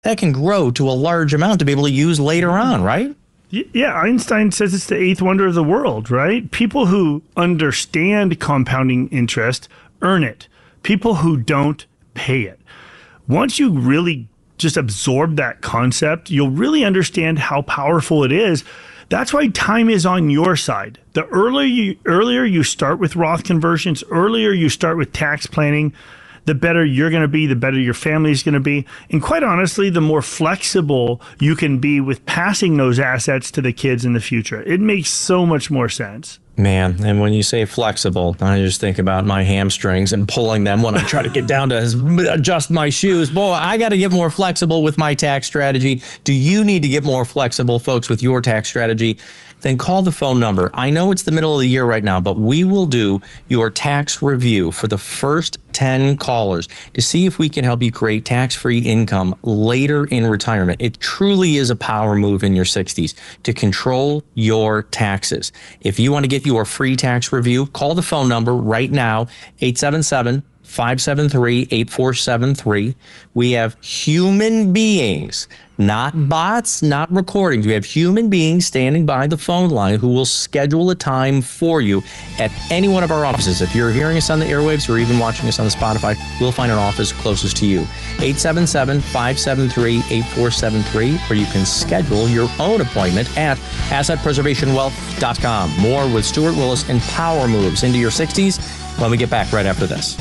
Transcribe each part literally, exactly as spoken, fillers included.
that can grow to a large amount to be able to use later on, right? Yeah, Einstein says it's the eighth wonder of the world, right? People who understand compounding interest earn it. People who don't pay it. Once you really just absorb that concept, you'll really understand how powerful it is. That's why time is on your side. The earlier you, earlier you start with Roth conversions, earlier you start with tax planning, the better you're going to be, the better your family is going to be. And quite honestly, the more flexible you can be with passing those assets to the kids in the future. It makes so much more sense. Man, and when you say flexible, I just think about my hamstrings and pulling them when I try to get down to adjust my shoes. Boy, I got to get more flexible with my tax strategy. Do you need to get more flexible, folks, with your tax strategy? Then call the phone number. I know it's the middle of the year right now, but we will do your tax review for the first ten callers to see if we can help you create tax-free income later in retirement. It truly is a power move in your sixties to control your taxes. If you want to get your free tax review, call the phone number right now, eight seven seven, five seven three, eight four seven three. We have human beings, not bots, not recordings. We have human beings standing by the phone line who will schedule a time for you at any one of our offices. If you're hearing us on the airwaves or even watching us on the Spotify, we'll find an office closest to you. eight seven seven, five seven three, eight four seven three, or you can schedule your own appointment at asset preservation wealth dot com. More with Stuart Willis and Power Moves into your sixties when we get back right after this.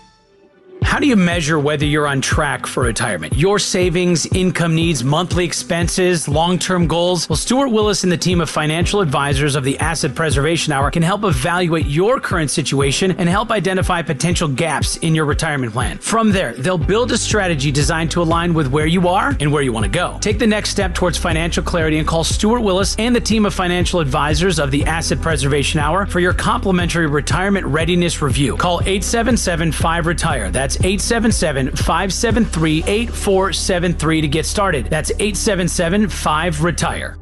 How do you measure whether you're on track for retirement? Your savings, income needs, monthly expenses, long-term goals? Well, Stuart Willis and the team of financial advisors of the Asset Preservation Hour can help evaluate your current situation and help identify potential gaps in your retirement plan. From there, they'll build a strategy designed to align with where you are and where you want to go. Take the next step towards financial clarity and call Stuart Willis and the team of financial advisors of the Asset Preservation Hour for your complimentary retirement readiness review. Call eight seven seven, five, retire. That's eight seven seven, five seven three, eight four seven three to get started. That's eight seven seven, five, retire.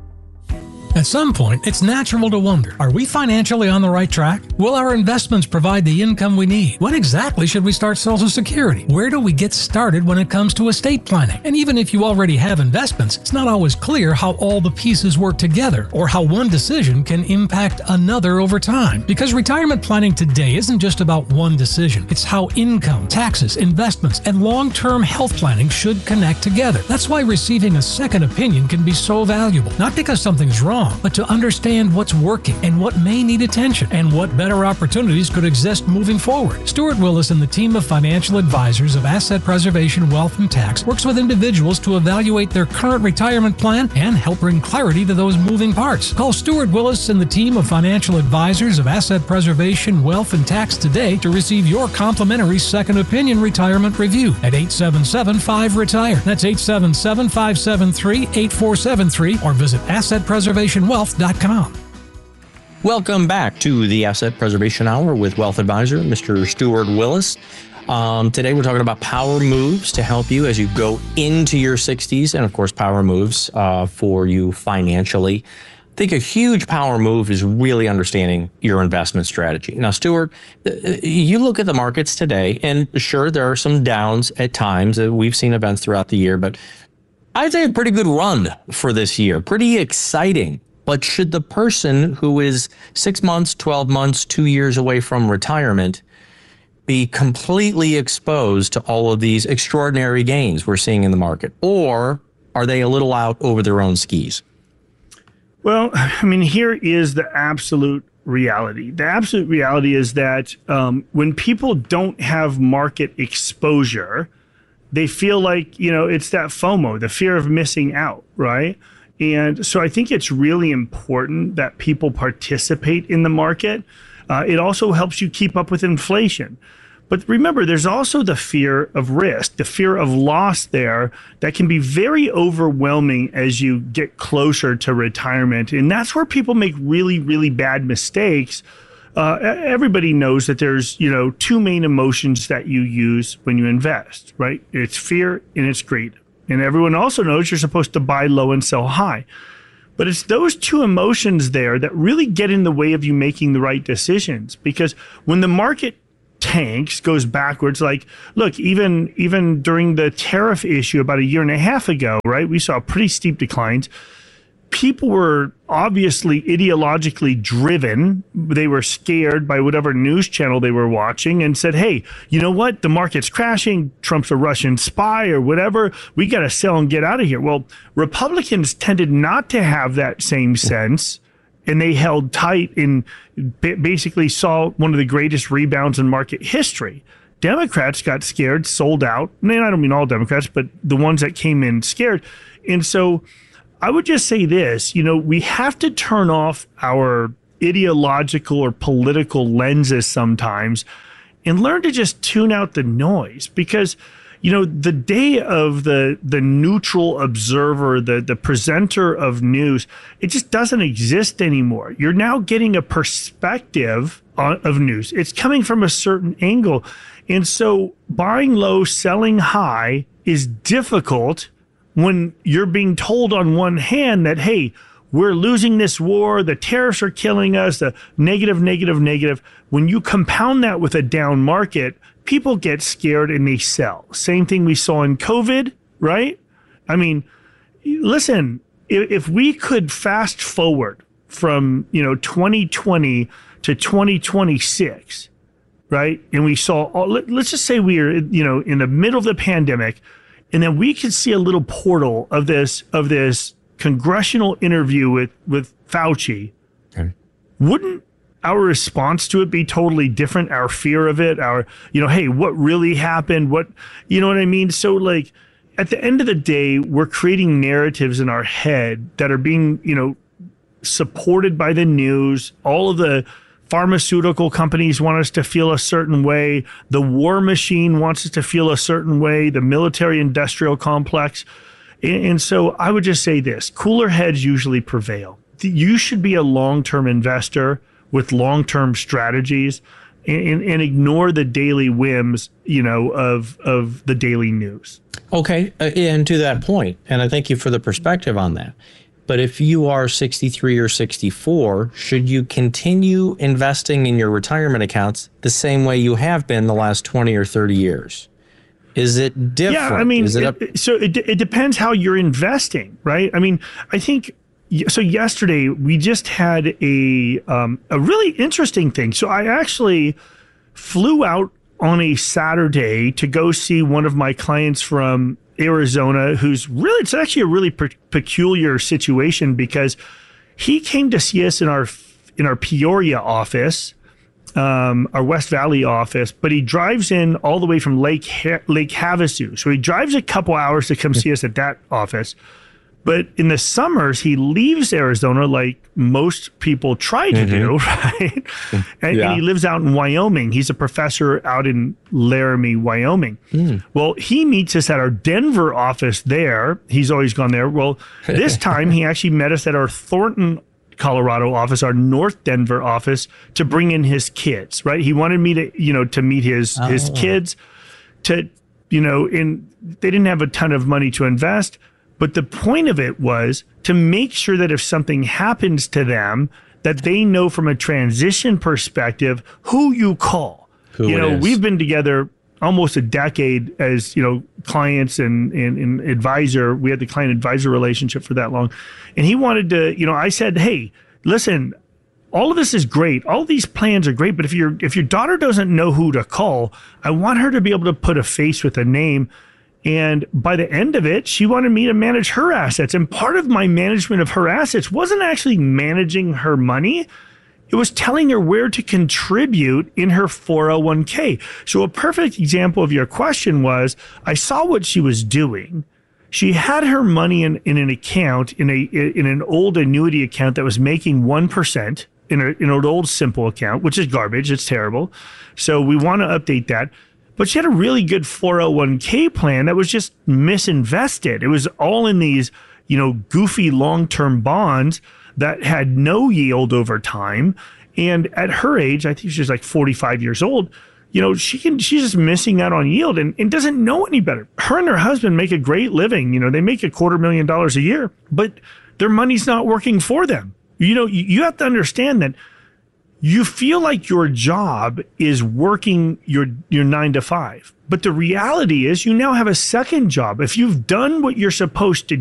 At some point, it's natural to wonder, are we financially on the right track? Will our investments provide the income we need? When exactly should we start Social Security? Where do we get started when it comes to estate planning? And even if you already have investments, it's not always clear how all the pieces work together or how one decision can impact another over time. Because retirement planning today isn't just about one decision. It's how income, taxes, investments, and long-term health planning should connect together. That's why receiving a second opinion can be so valuable. Not because something's wrong, but to understand what's working and what may need attention and what better opportunities could exist moving forward. Stuart Willis and the team of financial advisors of Asset Preservation, Wealth, and Tax works with individuals to evaluate their current retirement plan and help bring clarity to those moving parts. Call Stuart Willis and the team of financial advisors of Asset Preservation, Wealth, and Tax today to receive your complimentary second opinion retirement review at eight seven seven, five, retire. That's eight seven seven, five seven three, eight four seven three or visit asset preservation wealth dot com. Welcome back to the Asset Preservation Hour with Wealth Advisor, Mister Stuart Willis. Um, today we're talking about power moves to help you as you go into your sixties, and of course power moves uh, for you financially. I think a huge power move is really understanding your investment strategy. Now, Stuart, you look at the markets today, and sure, there are some downs at times. We've seen events throughout the year, but I'd say a pretty good run for this year. Pretty exciting. But should the person who is six months, twelve months, two years away from retirement be completely exposed to all of these extraordinary gains we're seeing in the market? Or are they a little out over their own skis? Well, I mean, here is the absolute reality. The absolute reality is that um, when people don't have market exposure, they feel like, you know, it's that FOMO, the fear of missing out, right? And so I think it's really important that people participate in the market. Uh, it also helps you keep up with inflation. But remember, there's also the fear of risk, the fear of loss there that can be very overwhelming as you get closer to retirement. And that's where people make really, really bad mistakes. Uh, everybody knows that there's, you know, two main emotions that you use when you invest, right? It's fear and it's greed. And everyone also knows you're supposed to buy low and sell high. But it's those two emotions there that really get in the way of you making the right decisions. Because when the market tanks, goes backwards. Like, look, even even during the tariff issue about a year and a half ago, right, we saw pretty steep declines. People were obviously ideologically driven. They were scared by whatever news channel they were watching and said, hey, you know what? The market's crashing. Trump's a Russian spy or whatever. We got to sell and get out of here. Well, Republicans tended not to have that same sense, and they held tight and basically saw one of the greatest rebounds in market history. Democrats got scared, sold out. I mean, I don't mean all Democrats, but the ones that came in scared. And so I would just say this, you know, we have to turn off our ideological or political lenses sometimes and learn to just tune out the noise, because, you know, the day of the the neutral observer, the the presenter of news, it just doesn't exist anymore. You're now getting a perspective on, of news. It's coming from a certain angle. And so buying low, selling high is difficult when you're being told on one hand that, hey, we're losing this war, the tariffs are killing us, the negative, negative, negative. When you compound that with a down market, people get scared and they sell. Same thing we saw in COVID, right? I mean, listen, if, if we could fast forward from, you know, twenty twenty to twenty twenty-six, right? And we saw, all, let, let's just say we are, you know, in the middle of the pandemic, and then we could see a little portal of this of this congressional interview with, with Fauci. Okay. Wouldn't our response to it be totally different? Our fear of it, our, you know, hey, what really happened? What, you know what I mean? So like at the end of the day, we're creating narratives in our head that are being, you know, supported by the news. All of the pharmaceutical companies want us to feel a certain way. The war machine wants us to feel a certain way. The military industrial complex. And, and so I would just say this, cooler heads usually prevail. You should be a long-term investor with long-term strategies and, and ignore the daily whims, you know, of, of the daily news. Okay. Uh, and to that point, and I thank you for the perspective on that. But if you are sixty-three or sixty-four, should you continue investing in your retirement accounts the same way you have been the last twenty or thirty years? Is it different? Yeah, I mean, Is it it, so it, it depends how you're investing, right? I mean, I think, so yesterday we just had a um, a really interesting thing. So I actually flew out on a Saturday to go see one of my clients from Arizona, who's really, it's actually a really pe- peculiar situation, because he came to see us in our in our Peoria office, um, our West Valley office, but he drives in all the way from Lake ha- Lake Havasu. So he drives a couple hours to come see us at that office. But in the summers, he leaves Arizona like most people try to mm-hmm. do, right? And, yeah. and he lives out in Wyoming. He's a professor out in Laramie, Wyoming. Mm. Well, he meets us at our Denver office there. He's always gone there. Well, this time he actually met us at our Thornton, Colorado office, our North Denver office, to bring in his kids, right? He wanted me to, you know, to meet his, oh. his kids to, you know, and they didn't have a ton of money to invest. But the point of it was to make sure that if something happens to them, that they know from a transition perspective who you call. Who you know, is. We've been together almost a decade as, you know, clients and, and, and advisor. We had the client advisor relationship for that long. And he wanted to, you know, I said, hey, listen, all of this is great. All of these plans are great. But if your if your daughter doesn't know who to call, I want her to be able to put a face with a name. And by the end of it, she wanted me to manage her assets. And part of my management of her assets wasn't actually managing her money. It was telling her where to contribute in her four oh one k. So a perfect example of your question was, I saw what she was doing. She had her money in, in an account, in a in an old annuity account that was making one percent in, a, in an old simple account, which is garbage. It's terrible. So we want to update that. But she had a really good four oh one k plan that was just misinvested. It was all in these, you know, goofy long-term bonds that had no yield over time. And at her age, I think she's like forty-five years old, you know, she can, she's just missing out on yield and, and doesn't know any better. Her and her husband make a great living. You know, they make a quarter million dollars a year, but their money's not working for them. You know, you, you have to understand that you feel like your job is working your your nine to five. But the reality is you now have a second job. If you've done what you're supposed to